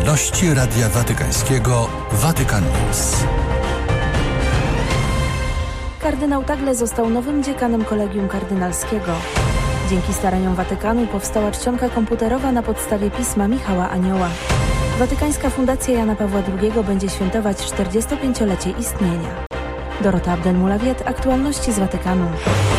Aktualności Radia Watykańskiego Vatican News. Kardynał Tagle został nowym dziekanem Kolegium Kardynalskiego. Dzięki staraniom Watykanu powstała czcionka komputerowa na podstawie pisma Michała Anioła. Watykańska Fundacja Jana Pawła II będzie świętować 45-lecie istnienia. Dorota Abdelmulawiet, aktualności z Watykanu.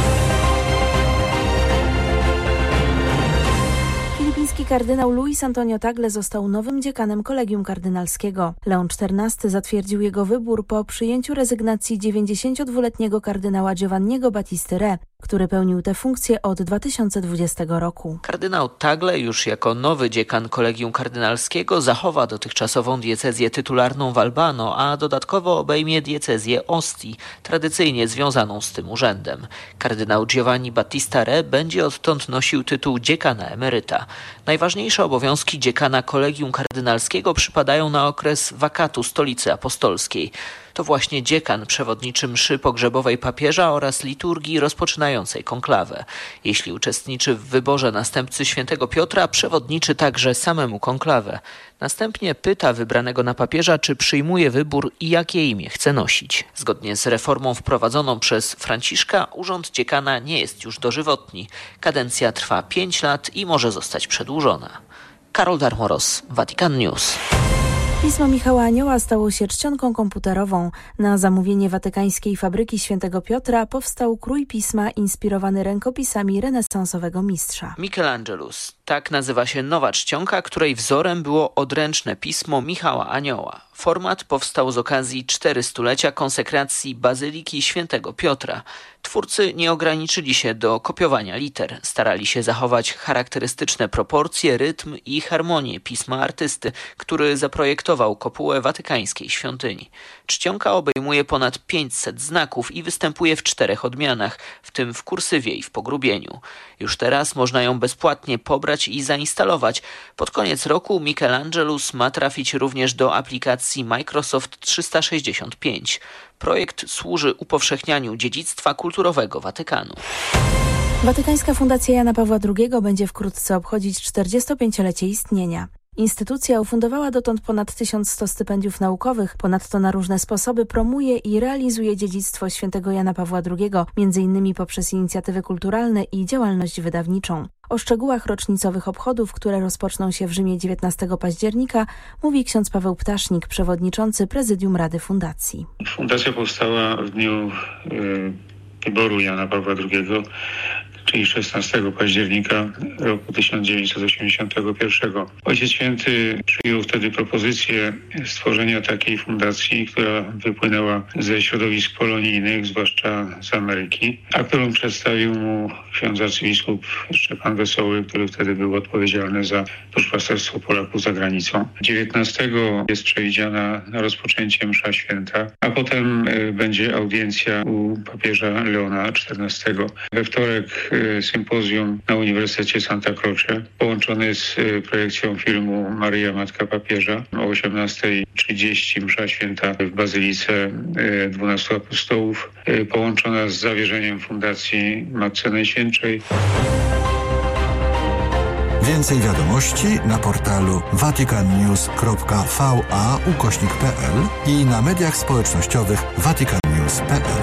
Filipiński kardynał Luis Antonio Tagle został nowym dziekanem Kolegium Kardynalskiego. Leon XIV zatwierdził jego wybór po przyjęciu rezygnacji 92-letniego kardynała Giovanniego Battisty Re, który pełnił tę funkcję od 2020 roku. Kardynał Tagle już jako nowy dziekan Kolegium Kardynalskiego zachowa dotychczasową diecezję tytularną w Albano, a dodatkowo obejmie diecezję Ostii, tradycyjnie związaną z tym urzędem. Kardynał Giovanni Battista Re będzie odtąd nosił tytuł dziekana emeryta. Najważniejsze obowiązki dziekana Kolegium Kardynalskiego przypadają na okres wakatu Stolicy Apostolskiej. To właśnie dziekan przewodniczy mszy pogrzebowej papieża oraz liturgii rozpoczynającej konklawę. Jeśli uczestniczy w wyborze następcy świętego Piotra, przewodniczy także samemu konklawę. Następnie pyta wybranego na papieża, czy przyjmuje wybór i jakie imię chce nosić. Zgodnie z reformą wprowadzoną przez Franciszka, urząd dziekana nie jest już dożywotni. Kadencja trwa 5 lat i może zostać przedłużona. Karol Darmoros, Vatican News. Pismo Michała Anioła stało się czcionką komputerową. Na zamówienie watykańskiej fabryki Świętego Piotra powstał krój pisma inspirowany rękopisami renesansowego mistrza. Michelangelus. Tak nazywa się nowa czcionka, której wzorem było odręczne pismo Michała Anioła. Format powstał z okazji 400-lecia konsekracji Bazyliki Świętego Piotra. Twórcy nie ograniczyli się do kopiowania liter. Starali się zachować charakterystyczne proporcje, rytm i harmonię pisma artysty, który zaprojektował kopułę watykańskiej świątyni. Czcionka obejmuje ponad 500 znaków i występuje w 4 odmianach, w tym w kursywie i w pogrubieniu. Już teraz można ją bezpłatnie pobrać i zainstalować. Pod koniec roku Michelangelus ma trafić również do aplikacji Microsoft 365. Projekt służy upowszechnianiu dziedzictwa kulturowego Watykanu. Watykańska Fundacja Jana Pawła II będzie wkrótce obchodzić 45-lecie istnienia. Instytucja ufundowała dotąd ponad 1100 stypendiów naukowych, ponadto na różne sposoby promuje i realizuje dziedzictwo świętego Jana Pawła II, m.in. poprzez inicjatywy kulturalne i działalność wydawniczą. O szczegółach rocznicowych obchodów, które rozpoczną się w Rzymie 19 października, mówi ksiądz Paweł Ptasznik, przewodniczący Prezydium Rady Fundacji. Fundacja powstała w dniu wyboru Jana Pawła II, czyli 16 października roku 1981. Ojciec Święty przyjął wtedy propozycję stworzenia takiej fundacji, która wypłynęła ze środowisk polonijnych, zwłaszcza z Ameryki, a którą przedstawił mu ksiądz arcybiskup Szczepan Wesoły, który wtedy był odpowiedzialny za duszpasterstwo Polaków za granicą. 19 jest przewidziana na rozpoczęcie msza święta, a potem będzie audiencja u papieża Leona XIV. We wtorek sympozjum na Uniwersytecie Santa Croce, połączony z projekcją filmu Maryja Matka Papieża. O 18:30 msza święta w Bazylice 12 Apostołów, połączona z zawierzeniem Fundacji Matce Najświętszej. Więcej wiadomości na portalu vaticannews.va/pl i na mediach społecznościowych vaticannews.pl.